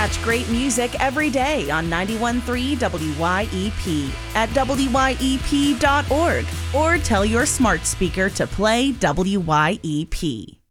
Catch great music every day on 91.3 WYEP at WYEP.org or tell your smart speaker to play WYEP.